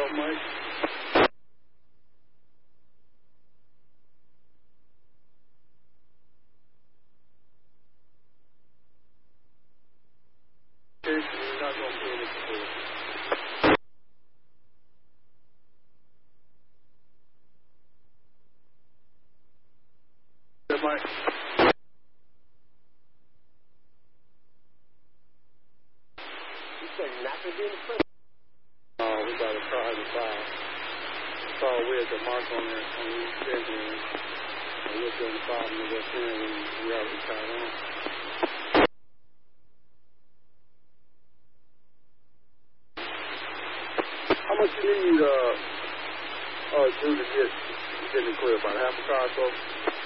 Mike. You're not going to do it before. Yeah, Mike. You said not to be in the front? Oh, we got a car to file. So we had the mark on there on the schedule. And we're doing the file in the West End and we already tied on. How much you need, do to get it clear? About half a car or so?